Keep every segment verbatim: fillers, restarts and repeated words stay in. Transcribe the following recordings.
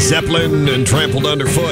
Zeppelin and Trampled Underfoot.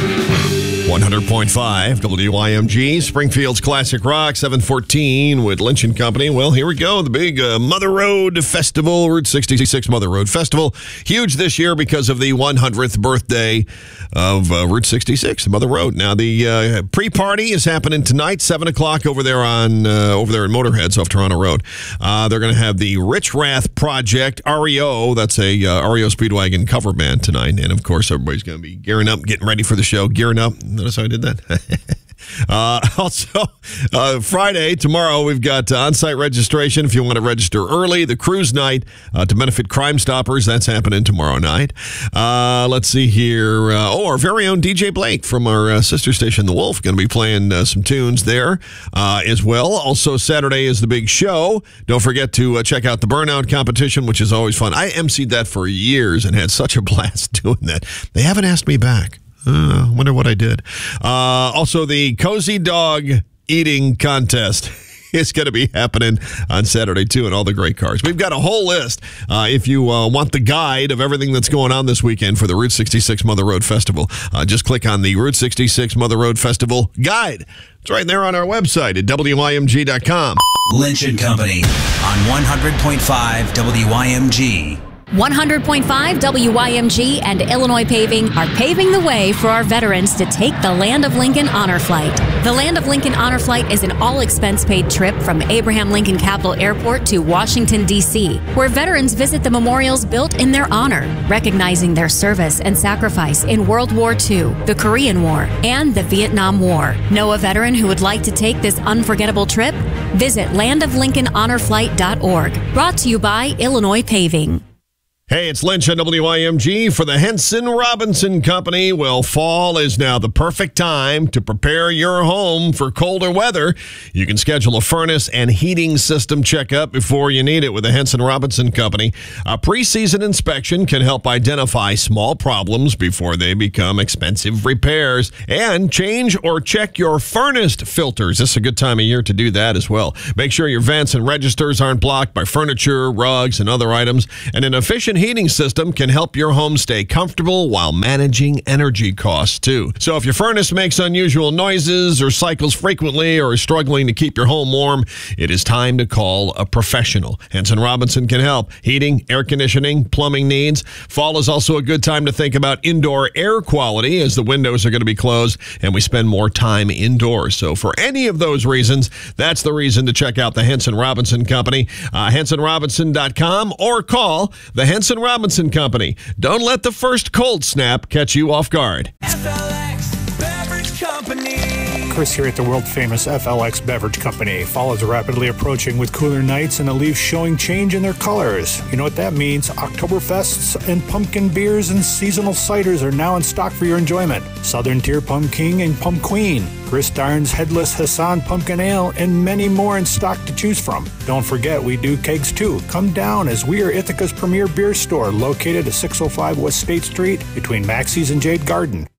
one hundred point five W I M G, Springfield's Classic Rock, seven fourteen with Lynch and Company. Well, here we go. The big uh, Mother Road Festival, Route sixty-six Mother Road Festival. Huge this year because of the one hundredth birthday of uh, Route sixty-six, Mother Road. Now, the uh, pre-party is happening tonight, seven o'clock over there on uh, over there in Motorheads off Toronto Road. Uh, they're going to have the Rich Wrath Project, R E O. That's a uh, R E O Speedwagon cover band tonight. And, of course, everybody's going to be gearing up, getting ready for the show, gearing up. Notice how I did that? uh, also, uh, Friday, tomorrow, we've got uh, on-site registration if you want to register early. The cruise night uh, to benefit Crime Stoppers, that's happening tomorrow night. Uh, let's see here. Uh, oh, our very own D J Blake from our uh, sister station, The Wolf, going to be playing uh, some tunes there uh, as well. Also, Saturday is the big show. Don't forget to uh, check out the Burnout competition, which is always fun. I emceed that for years and had such a blast doing that. They haven't asked me back. I uh, wonder what I did. Uh, also, the Cozy Dog Eating Contest is going to be happening on Saturday, too, and all the great cars. We've got a whole list. Uh, if you uh, want the guide of everything that's going on this weekend for the Route sixty-six Mother Road Festival, uh, just click on the Route sixty-six Mother Road Festival guide. It's right there on our website at W I M G dot com. Lynch and Company on one hundred point five W I M G. one hundred point five W I M G and Illinois Paving are paving the way for our veterans to take the Land of Lincoln Honor Flight. The Land of Lincoln Honor Flight is an all-expense-paid trip from Abraham Lincoln Capital Airport to Washington, D C, where veterans visit the memorials built in their honor, recognizing their service and sacrifice in World War Two, the Korean War, and the Vietnam War. Know a veteran who would like to take this unforgettable trip? Visit land of lincoln honor flight dot org. Brought to you by Illinois Paving. Hey, it's Lynch on W I M G for the Henson Robinson Company. Well, fall is now the perfect time to prepare your home for colder weather. You can schedule a furnace and heating system checkup before you need it with the Henson Robinson Company. A pre-season inspection can help identify small problems before they become expensive repairs. And change or check your furnace filters. This is a good time of year to do that as well. Make sure your vents and registers aren't blocked by furniture, rugs, and other items. And an efficient heating system can help your home stay comfortable while managing energy costs, too. So if your furnace makes unusual noises or cycles frequently or is struggling to keep your home warm, it is time to call a professional. Henson Robinson can help. Heating, air conditioning, plumbing needs. Fall is also a good time to think about indoor air quality as the windows are going to be closed and we spend more time indoors. So for any of those reasons, that's the reason to check out the Henson Robinson Company, uh, henson robinson dot com, or call the Henson Robinson Company. Don't let the first cold snap catch you off guard. F L X Beverage Company. Chris here at the world-famous F L X Beverage Company. Fall is rapidly approaching with cooler nights and the leaves showing change in their colors. You know what that means? Oktoberfests and pumpkin beers and seasonal ciders are now in stock for your enjoyment. Southern Tier Pump King and Pump Queen, Chris Darn's Headless Hassan Pumpkin Ale, and many more in stock to choose from. Don't forget, we do kegs too. Come down as we are Ithaca's premier beer store located at six oh five West State Street between Maxie's and Jade Garden.